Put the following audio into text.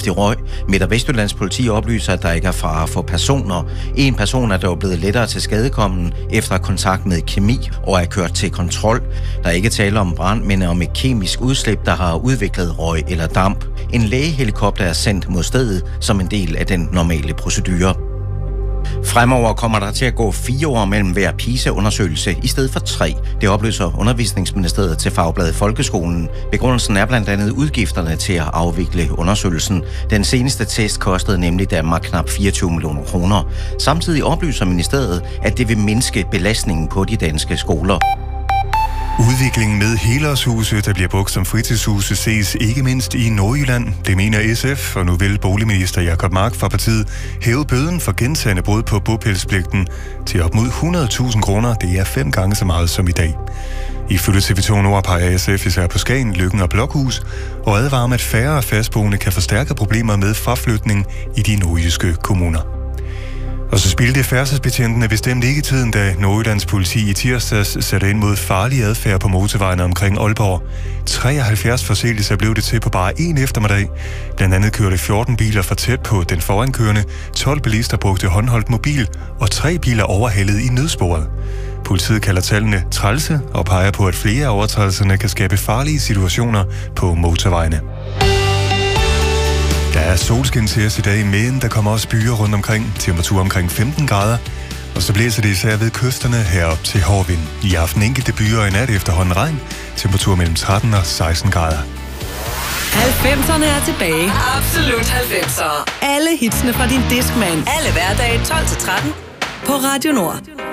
giftig røg. Midt- og Vestjyllands politi oplyser, at der ikke er fare for personer. En person er dog blevet lettere til skadekommen efter kontakt med kemi og er kørt til kontrol. Der er ikke tale om brand, men om et kemisk udslip, der har udviklet røg eller damp. En lægehelikopter er sendt mod stedet som en del af den normale procedure. Fremover kommer der til at gå 4 år mellem hver PISA-undersøgelse i stedet for 3. Det oplyser Undervisningsministeriet til Fagbladet Folkeskolen. Begrundelsen er blandt andet udgifterne til at afvikle undersøgelsen. Den seneste test kostede nemlig Danmark knap 24 millioner kroner. Samtidig oplyser ministeriet, at det vil mindske belastningen på de danske skoler. Udviklingen med helårshuse, der bliver brugt som fritidshuse, ses ikke mindst i Nordjylland. Det mener SF, og nu vil boligminister Jacob Mark fra partiet hæve bøden for gentagne brud på bopælspligten til op mod 100.000 kroner. Det er 5 gange så meget som i dag. Ifølge TV2 Nord peger SF især på Skagen, Løkken og Blokhus, og advarer om, at færre fastboende kan forstærke problemer med fraflytning i de nordjyske kommuner. Og så spildte færdselsbetjentene bestemt ikke tiden, da Nordjyllands politi i tirsdags satte ind mod farlig adfærd på motorvejene omkring Aalborg. 73 forseelser blev det til på bare en eftermiddag. Blandt andet kørte 14 biler for tæt på den forankørende, 12 bilister brugte håndholdt mobil, og 3 biler overhældede i nødsporet. Politiet kalder tallene trælse og peger på, at flere af overtrædelserne kan skabe farlige situationer på motorvejene. Der er solskin til os i dag, men der kommer også byer rundt omkring. Temperatur omkring 15 grader. Og så blæser det især ved kysterne herop til hård vind. I aften enkelte byer og i nat efterhånden regn. Temperatur mellem 13 og 16 grader. 90'erne er tilbage. Absolut 90'er. Alle hitsene fra din Discman. Alle hverdage 12-13 på Radio Nord.